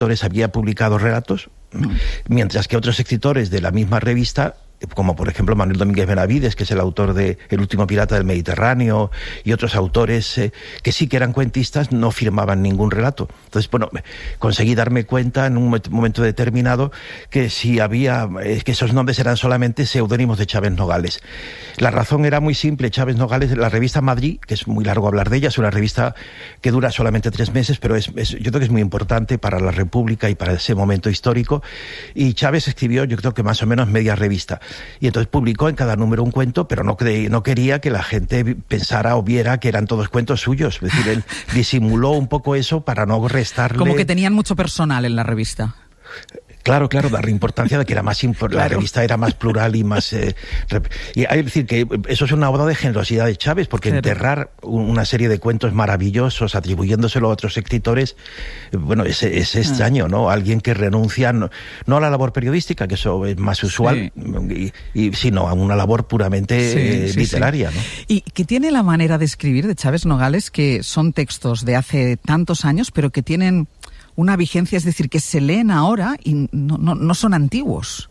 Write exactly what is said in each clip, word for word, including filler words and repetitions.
había publicado relatos, mm. mientras que otros escritores de la misma revista, como por ejemplo Manuel Domínguez Benavides, que es el autor de El último pirata del Mediterráneo, y otros autores eh, que sí que eran cuentistas, no firmaban ningún relato. Entonces, bueno, conseguí darme cuenta en un momento determinado que si había, eh, que esos nombres eran solamente seudónimos de Chávez Nogales. La razón era muy simple. Chávez Nogales, la revista Madrid, que es muy largo hablar de ella, es una revista que dura solamente tres meses, pero es, es, yo creo que es muy importante para la República y para ese momento histórico, y Chávez escribió, yo creo que más o menos media revista. Y entonces publicó en cada número un cuento, pero no, cre- no quería que la gente pensara o viera que eran todos cuentos suyos. Es decir, él disimuló un poco eso para no restarle... Como que tenían mucho personal en la revista. Claro, claro, darle importancia de que era más imp- claro. La revista era más plural y más... Eh, rep- y hay que decir que eso es una obra de generosidad de Chávez, porque claro. enterrar una serie de cuentos maravillosos atribuyéndoselo a otros escritores, eh, bueno, es, es extraño, ¿no? Alguien que renuncia no, no a la labor periodística, que eso es más usual, sí. y, y, sino a una labor puramente sí, eh, sí, literaria, sí. ¿no? Y que tiene la manera de escribir de Chávez Nogales, que son textos de hace tantos años, pero que tienen una vigencia, es decir, que se leen ahora y no, no, no son antiguos.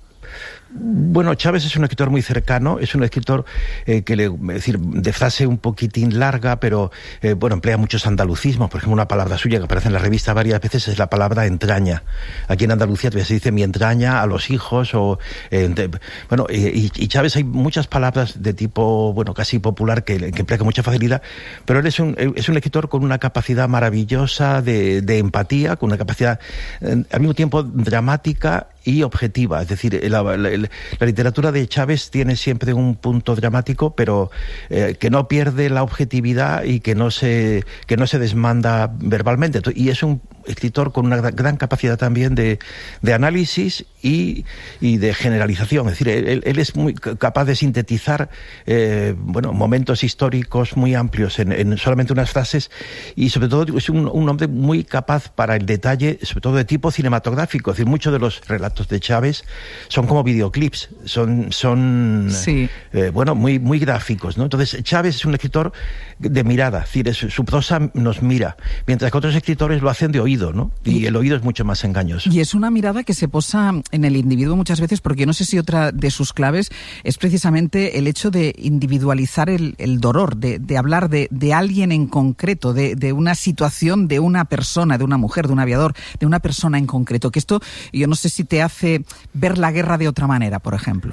Bueno, Chávez es un escritor muy cercano, es un escritor eh, que le, es decir, de frase un poquitín larga, pero eh, bueno, emplea muchos andalucismos. Por ejemplo, una palabra suya que aparece en la revista varias veces es la palabra entraña. Aquí en Andalucía se dice mi entraña a los hijos, o eh, de, bueno, eh, y, y Chávez hay muchas palabras de tipo, bueno, casi popular que, que emplea con mucha facilidad, pero él es un, es un escritor con una capacidad maravillosa de, de empatía, con una capacidad eh, al mismo tiempo dramática y objetiva. Es decir, la, la, la literatura de Chávez tiene siempre un punto dramático, pero eh, que no pierde la objetividad y que no se que no se desmanda verbalmente. Y es un escritor con una gran capacidad también de, de análisis y, y de generalización. Es decir, él, él es muy capaz de sintetizar eh, bueno, momentos históricos muy amplios en, en solamente unas frases, y sobre todo es un, un hombre muy capaz para el detalle, sobre todo de tipo cinematográfico. Es decir, muchos de los relatos de Chávez son como videoclips, son, son sí. eh, bueno, muy, muy gráficos, ¿no? Entonces, Chávez es un escritor de mirada, es decir, es, su prosa nos mira, mientras que otros escritores lo hacen de oído, ¿no? Y, y el oído es mucho más engañoso. Y es una mirada que se posa en el individuo muchas veces, porque yo no sé si otra de sus claves es precisamente el hecho de individualizar el, el dolor, de, de hablar de, de alguien en concreto, de, de una situación, de una persona, de una mujer, de un aviador, de una persona en concreto, que esto yo no sé si te hace ver la guerra de otra manera, por ejemplo.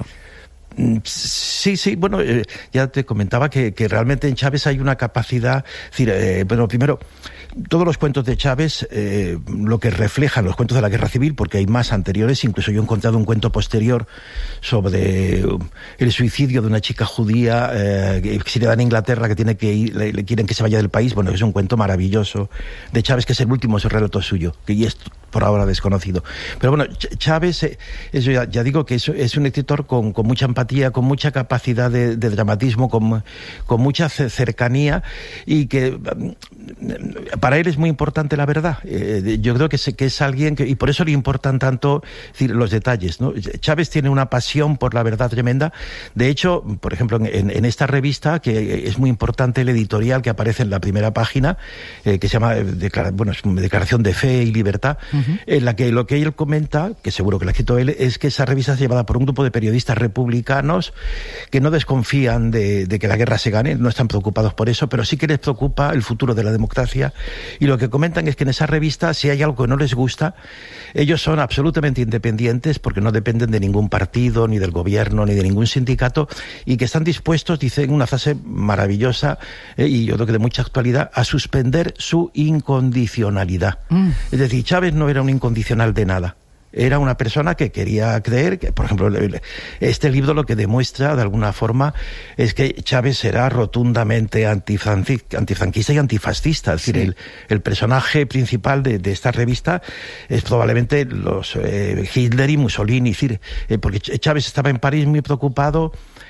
Sí, sí, bueno, eh, ya te comentaba que, que realmente en Chávez hay una capacidad, es decir, eh, bueno, primero, todos los cuentos de Chávez, eh, lo que reflejan los cuentos de la Guerra Civil, porque hay más anteriores, incluso yo he encontrado un cuento posterior sobre el suicidio de una chica judía eh, exiliada en Inglaterra, que tiene que ir, le, le quieren que se vaya del país. Bueno, es un cuento maravilloso de Chávez, que es el último relato suyo, que y es por ahora desconocido. Pero bueno, Chávez, eh, eso ya, ya digo que es, es un escritor con, con mucha empatía, con mucha capacidad de, de dramatismo, con, con mucha cercanía, y que para él es muy importante la verdad. Eh, yo creo que es, que es alguien que, y por eso le importan tanto, es decir, los detalles, ¿no? Chávez tiene una pasión por la verdad tremenda. De hecho, por ejemplo, en, en esta revista, que es muy importante el editorial que aparece en la primera página, eh, que se llama declara, bueno, es Declaración de Fe y Libertad, uh-huh. en la que lo que él comenta, que seguro que lo ha escrito él, es que esa revista es llevada por un grupo de periodistas republicanos que no desconfían de, de que la guerra se gane, no están preocupados por eso, pero sí que les preocupa el futuro de la democracia. Y lo que comentan es que en esa revista, si hay algo que no les gusta, ellos son absolutamente independientes, porque no dependen de ningún partido, ni del gobierno, ni de ningún sindicato, y que están dispuestos, dicen una frase maravillosa, eh, y yo creo que de mucha actualidad, a suspender su incondicionalidad. Mm. Es decir, Chávez no era un incondicional de nada. Era una persona que quería creer que, por ejemplo, este libro lo que demuestra de alguna forma es que Chávez era rotundamente antifranquista y antifascista. Es sí. decir, el, el personaje principal de, de esta revista es probablemente los eh, Hitler y Mussolini. Es decir, eh, porque Chávez estaba en París muy preocupado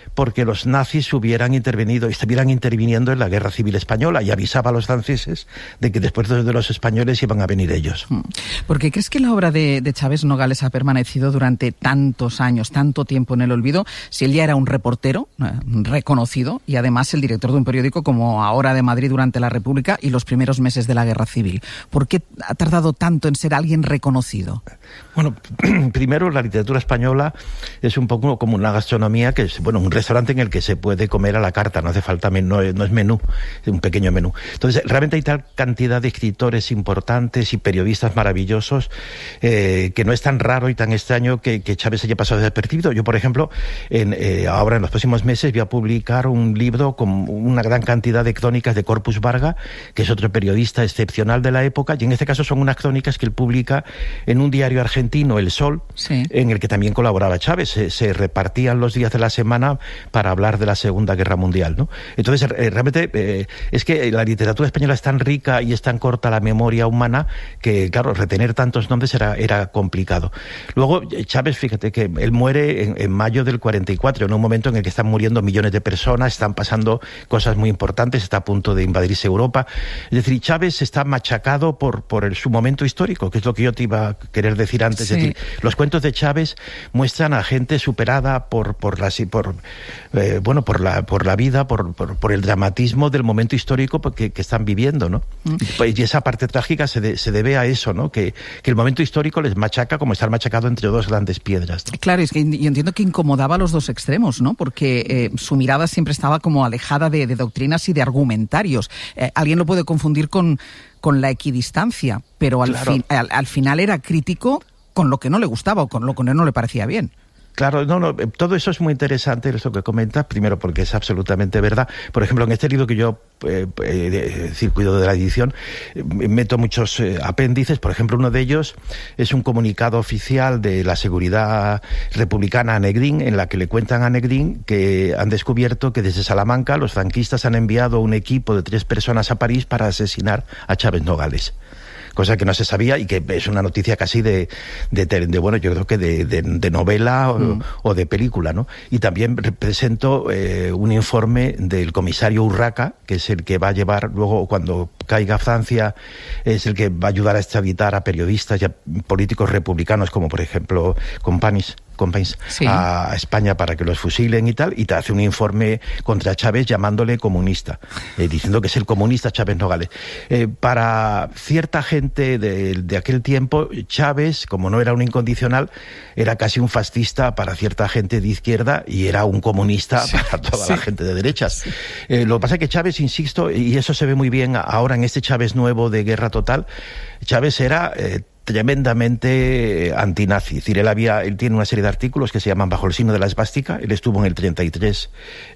porque los nazis hubieran intervenido, estuvieran interviniendo en la Guerra Civil Española, y avisaba a los franceses de que después de los españoles iban a venir ellos. ¿Por qué crees que la obra de, de Chávez Nogales ha permanecido durante tantos años, tanto tiempo en el olvido, si él ya era un reportero eh, reconocido y además el director de un periódico como Ahora de Madrid durante la República y los primeros meses de la Guerra Civil? ¿Por qué ha tardado tanto en ser alguien reconocido? Bueno, primero, la literatura española es un poco como una gastronomía, que es, bueno, un restaurante en el que se puede comer a la carta, no hace falta, no es, no es menú, es un pequeño menú. Entonces, realmente hay tal cantidad de escritores importantes y periodistas maravillosos eh, que no es tan raro y tan extraño que, que Chávez haya pasado desapercibido. Yo, por ejemplo, en, eh, ahora en los próximos meses voy a publicar un libro con una gran cantidad de crónicas de Corpus Varga, que es otro periodista excepcional de la época, y en este caso son unas crónicas que él publica en un diario argentino, El Sol, sí, en el que también colaboraba Chávez. Se, se repartían los días de la semana para hablar de la Segunda Guerra Mundial, ¿no? Entonces, eh, realmente eh, es que la literatura española es tan rica y es tan corta la memoria humana que, claro, retener tantos nombres era, era complicado. Luego, Chávez, fíjate que él muere en, en mayo del cuarenta y cuatro, en un momento en el que están muriendo millones de personas, están pasando cosas muy importantes, está a punto de invadirse Europa. Es decir, Chávez está machacado por, por el, su momento histórico, que es lo que yo te iba a querer decir antes. Sí. Es decir, los cuentos de Chávez muestran a gente superada por, por, la, por, eh, bueno, por, la, por la vida, por, por, por el dramatismo del momento histórico que, que están viviendo, ¿no? Mm. Y esa parte trágica se, de, se debe a eso, ¿no? Que, que el momento histórico les machaca como estar machacado entre dos grandes piedras, ¿no? Claro, es que yo entiendo que incomodaba a los dos extremos, ¿no? Porque eh, su mirada siempre estaba como alejada de, de doctrinas y de argumentarios. Eh, alguien lo puede confundir con, con la equidistancia, pero al, claro. fin, al, al final era crítico con lo que no le gustaba o con lo que no le parecía bien. Claro, no, no, todo eso es muy interesante, eso que comentas, primero porque es absolutamente verdad. Por ejemplo, en este libro que yo, eh, eh, circuito de la edición, eh, meto muchos eh, apéndices. Por ejemplo, uno de ellos es un comunicado oficial de la seguridad republicana a Negrín, en la que le cuentan a Negrín que han descubierto que desde Salamanca los franquistas han enviado un equipo de tres personas a París para asesinar a Chávez Nogales. Cosa que no se sabía y que es una noticia casi de, de, de bueno, yo creo que de, de, de novela o, mm. o de película, ¿no? Y también presento eh, un informe del comisario Urraca, que es el que va a llevar luego, cuando caiga Francia, es el que va a ayudar a extraditar a periodistas y a políticos republicanos, como por ejemplo Companys. Sí. a España para que los fusilen y tal, y te hace un informe contra Chávez llamándole comunista, eh, diciendo que es el comunista Chávez Nogales. Eh, para cierta gente de, de aquel tiempo, Chávez, como no era un incondicional, era casi un fascista para cierta gente de izquierda y era un comunista sí. para toda sí. la gente de derechas. Sí. Eh, lo que pasa es que Chávez, insisto, y eso se ve muy bien ahora en este Chávez nuevo de Guerra Total, Chávez era... Eh, tremendamente antinazi. Es decir, él había, él tiene una serie de artículos que se llaman Bajo el signo de la esvástica. Él estuvo en el treinta y tres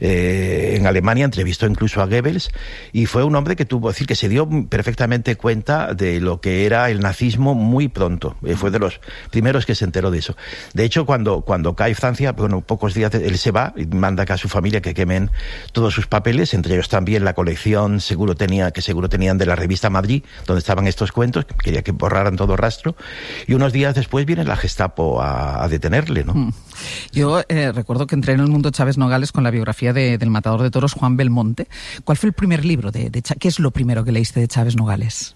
eh, en Alemania, entrevistó incluso a Goebbels, y fue un hombre que tuvo, es decir, que se dio perfectamente cuenta de lo que era el nazismo muy pronto. Eh, fue de los primeros que se enteró de eso. De hecho, cuando, cuando cae Francia, bueno, pocos días él se va y manda a su familia que quemen todos sus papeles, entre ellos también la colección seguro tenía, que seguro tenían de la revista Madrid, donde estaban estos cuentos, quería que borraran todo rastro. Y unos días después viene la Gestapo a, a detenerle, ¿no? Mm. Yo eh, recuerdo que entré en el mundo Chávez Nogales con la biografía de, del matador de toros Juan Belmonte. ¿Cuál fue el primer libro de, de Chávez? ¿Qué es lo primero que leíste de Chávez Nogales?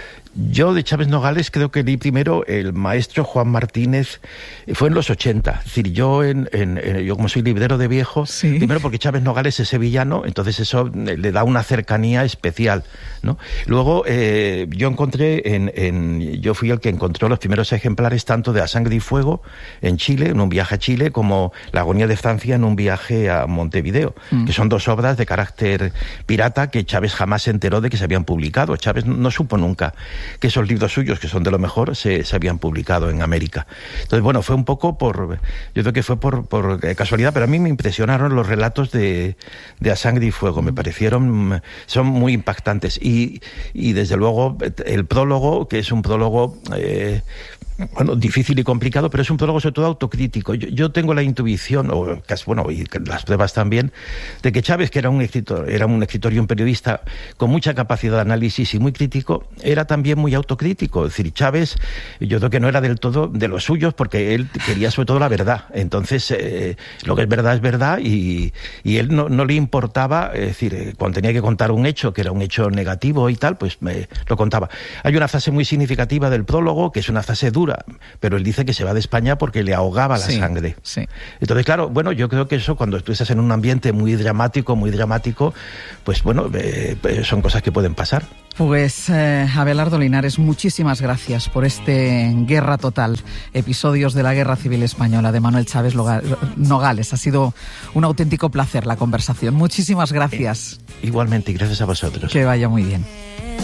Yo de Chávez Nogales creo que leí primero El maestro Juan Martínez, fue en los ochenta. Es decir, yo, en, en, en, yo como soy librero de viejo, ¿sí? Primero porque Chávez Nogales es sevillano, entonces eso le da una cercanía especial, ¿no? Luego eh, yo encontré, en, en, yo fui el que encontró los primeros ejemplares tanto de A Sangre y Fuego en Chile, en un viaje a Chile, como La agonía de Francia en un viaje a Montevideo, mm. que son dos obras de carácter pirata que Chávez jamás se enteró de que se habían publicado. Chávez no supo nunca que esos libros suyos, que son de lo mejor, se, se habían publicado en América. Entonces, bueno, fue un poco por, yo creo que fue por, por casualidad, pero a mí me impresionaron los relatos de, de A Sangre y Fuego, me parecieron, son muy impactantes. Y, y desde luego, el prólogo, que es un prólogo... Eh, Bueno, difícil y complicado, pero es un prólogo sobre todo autocrítico. Yo, yo tengo la intuición, o casi, bueno, y las pruebas también, de que Chávez, que era un escritor, era un escritor y un periodista con mucha capacidad de análisis y muy crítico, era también muy autocrítico. Es decir, Chávez, yo creo que no era del todo de los suyos, porque él quería sobre todo la verdad. Entonces, eh, lo que es verdad es verdad, y, y él no, no le importaba, es decir, cuando tenía que contar un hecho, que era un hecho negativo y tal, pues me lo contaba. Hay una frase muy significativa del prólogo, que es una frase dura, pero él dice que se va de España porque le ahogaba la sí, sangre. Sí. Entonces, claro, bueno, yo creo que eso, cuando tú estás en un ambiente muy dramático, muy dramático, pues bueno, eh, son cosas que pueden pasar. Pues eh, Abelardo Linares, muchísimas gracias por este Guerra Total, episodios de la Guerra Civil Española de Manuel Chávez Nogales. Ha sido un auténtico placer la conversación. Muchísimas gracias. Eh, igualmente, y gracias a vosotros. Que vaya muy bien.